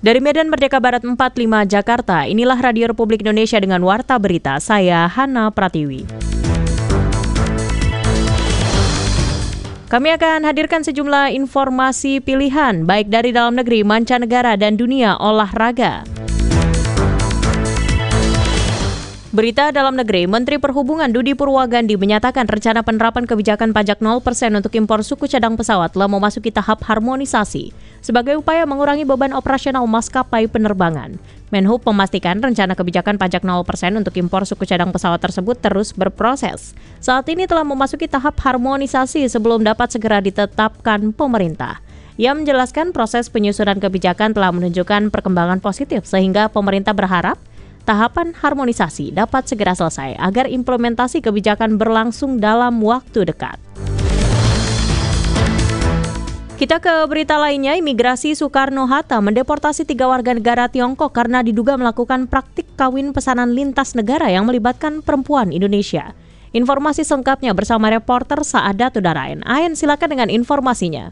Dari Medan Merdeka Barat 45 Jakarta, inilah Radio Republik Indonesia dengan Warta Berita, saya Hana Pratiwi. Kami akan hadirkan sejumlah informasi pilihan, baik dari dalam negeri, mancanegara, dan dunia olahraga. Berita dalam negeri, Menteri Perhubungan Dudi Purwagandi menyatakan rencana penerapan kebijakan pajak 0% untuk impor suku cadang pesawat telah memasuki tahap harmonisasi sebagai upaya mengurangi beban operasional maskapai penerbangan. Menhub memastikan rencana kebijakan pajak 0% untuk impor suku cadang pesawat tersebut terus berproses. Saat ini telah memasuki tahap harmonisasi sebelum dapat segera ditetapkan pemerintah. Ia menjelaskan proses penyusunan kebijakan telah menunjukkan perkembangan positif sehingga pemerintah berharap tahapan harmonisasi dapat segera selesai agar implementasi kebijakan berlangsung dalam waktu dekat. Kita ke berita lainnya, Imigrasi Soekarno-Hatta mendeportasi 3 warga negara Tiongkok karena diduga melakukan praktik kawin pesanan lintas negara yang melibatkan perempuan Indonesia. Informasi selengkapnya bersama reporter Saadat Udarain. Ain, silakan dengan informasinya.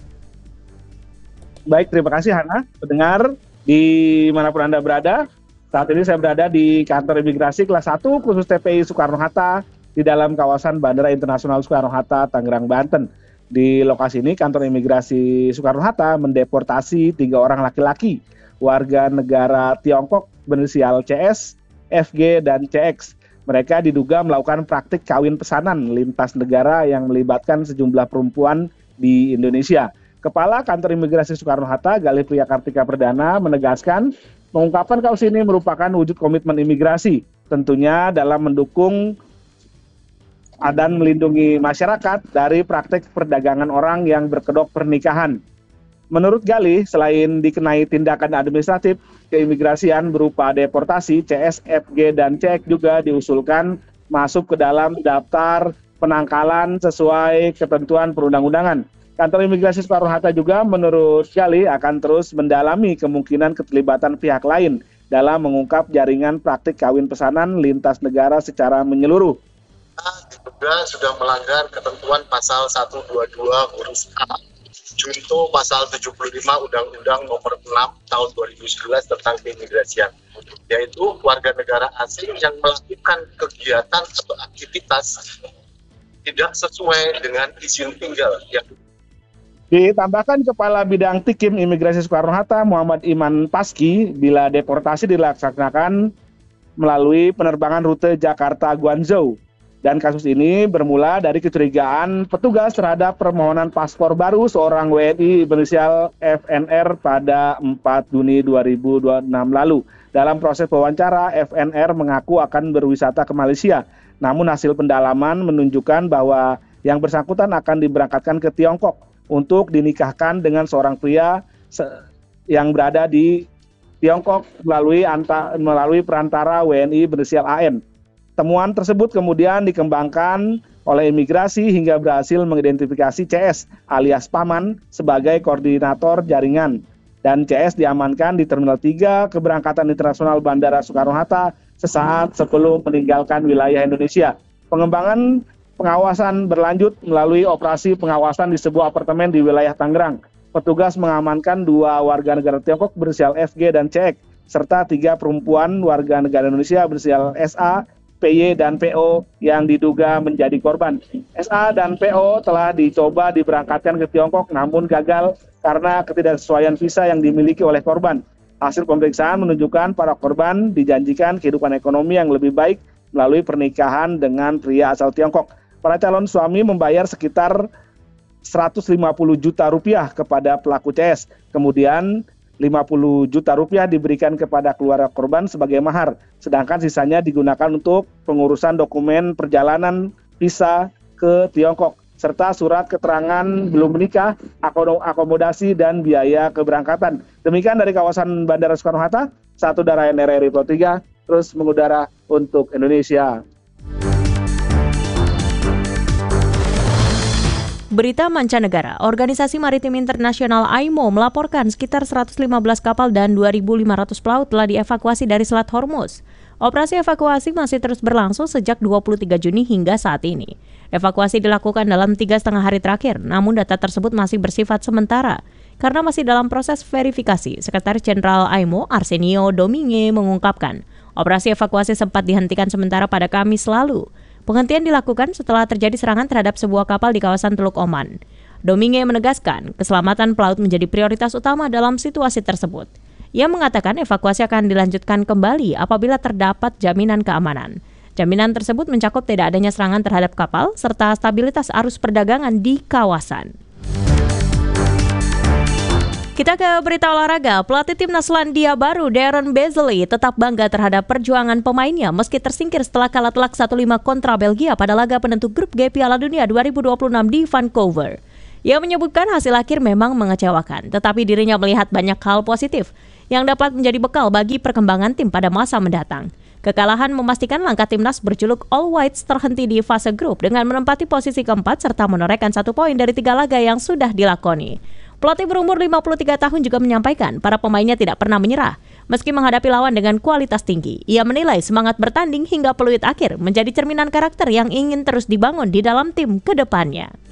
Baik, terima kasih Hana. Pendengar dimanapun Anda berada, saat ini saya berada di kantor imigrasi kelas 1 khusus TPI Soekarno-Hatta di dalam kawasan Bandara Internasional Soekarno-Hatta, Tangerang, Banten. Di lokasi ini kantor imigrasi Soekarno-Hatta mendeportasi 3 orang laki-laki warga negara Tiongkok berinisial CS, FG, dan CX. Mereka diduga melakukan praktik kawin pesanan lintas negara yang melibatkan sejumlah perempuan di Indonesia. Kepala Kantor Imigrasi Soekarno-Hatta, Galih Priya Kartika Perdana, menegaskan mengungkapkan kasus ini merupakan wujud komitmen imigrasi, tentunya dalam mendukung dan melindungi masyarakat dari praktik perdagangan orang yang berkedok pernikahan. Menurut Galih, selain dikenai tindakan administratif, keimigrasian berupa deportasi, CS, FG, dan CX juga diusulkan masuk ke dalam daftar penangkalan sesuai ketentuan perundang-undangan. Kantor Imigrasi Soekarno-Hatta juga menurut Galih akan terus mendalami kemungkinan keterlibatan pihak lain dalam mengungkap jaringan praktik kawin pesanan lintas negara secara menyeluruh. Diduga sudah melanggar ketentuan pasal 122 huruf A, junto pasal 75 Undang-Undang Nomor 6 Tahun 2011 tentang keimigrasian, yaitu warga negara asing yang melakukan kegiatan atau aktivitas tidak sesuai dengan izin tinggal yang Ditambahkan Kepala Bidang Tikim Imigrasi Soekarno-Hatta Muhammad Iman Paski, bila deportasi dilaksanakan melalui penerbangan rute Jakarta-Guangzhou. Dan kasus ini bermula dari kecurigaan petugas terhadap permohonan paspor baru seorang WNI berinisial FNR pada 4 Juni 2026 lalu. Dalam proses wawancara, FNR mengaku akan berwisata ke Malaysia. Namun hasil pendalaman menunjukkan bahwa yang bersangkutan akan diberangkatkan ke Tiongkok untuk dinikahkan dengan seorang pria yang berada di Tiongkok melalui perantara WNI berinisial AN. Temuan tersebut kemudian dikembangkan oleh imigrasi hingga berhasil mengidentifikasi CS alias Paman sebagai koordinator jaringan. Dan CS diamankan di Terminal 3 Keberangkatan Internasional Bandara Soekarno-Hatta sesaat sebelum meninggalkan wilayah Indonesia. Pengawasan berlanjut melalui operasi pengawasan di sebuah apartemen di wilayah Tangerang. Petugas mengamankan 2 warga negara Tiongkok berinisial FG dan CX, serta 3 perempuan warga negara Indonesia berinisial SA, PY, dan PO yang diduga menjadi korban. SA dan PO telah dicoba diberangkatkan ke Tiongkok namun gagal karena ketidaksesuaian visa yang dimiliki oleh korban. Hasil pemeriksaan menunjukkan para korban dijanjikan kehidupan ekonomi yang lebih baik melalui pernikahan dengan pria asal Tiongkok. Para calon suami membayar sekitar 150 juta rupiah kepada pelaku CS. Kemudian 50 juta rupiah diberikan kepada keluarga korban sebagai mahar. Sedangkan sisanya digunakan untuk pengurusan dokumen perjalanan visa ke Tiongkok, serta surat keterangan belum menikah, akomodasi, dan biaya keberangkatan. Demikian dari kawasan Bandara Soekarno-Hatta, Satu Udarain RRI Pro 3, terus mengudara untuk Indonesia. Berita mancanegara, Organisasi Maritim Internasional IMO melaporkan sekitar 115 kapal dan 2.500 pelaut telah dievakuasi dari Selat Hormuz. Operasi evakuasi masih terus berlangsung sejak 23 Juni hingga saat ini. Evakuasi dilakukan dalam 3,5 hari terakhir, namun data tersebut masih bersifat sementara. karena masih dalam proses verifikasi. Sekretaris Jenderal AIMO, Arsenio Domingue, mengungkapkan operasi evakuasi sempat dihentikan sementara pada Kamis lalu. Penghentian dilakukan setelah terjadi serangan terhadap sebuah kapal di kawasan Teluk Oman. Domingue menegaskan keselamatan pelaut menjadi prioritas utama dalam situasi tersebut. Ia mengatakan evakuasi akan dilanjutkan kembali apabila terdapat jaminan keamanan. Jaminan tersebut mencakup tidak adanya serangan terhadap kapal serta stabilitas arus perdagangan di kawasan. Kita ke berita olahraga. Pelatih timnas Selandia Baru Darren Beasley tetap bangga terhadap perjuangan pemainnya meski tersingkir setelah kalah telak 1-5 kontra Belgia pada laga penentu grup G Piala Dunia 2026 di Vancouver. Ia menyebutkan hasil akhir memang mengecewakan, tetapi dirinya melihat banyak hal positif yang dapat menjadi bekal bagi perkembangan tim pada masa mendatang. Kekalahan memastikan langkah timnas berjuluk All Whites terhenti di fase grup dengan menempati posisi keempat serta menorehkan 1 poin dari 3 laga yang sudah dilakoni. Pelatih berumur 53 tahun juga menyampaikan para pemainnya tidak pernah menyerah meski menghadapi lawan dengan kualitas tinggi. Ia menilai semangat bertanding hingga peluit akhir menjadi cerminan karakter yang ingin terus dibangun di dalam tim ke depannya.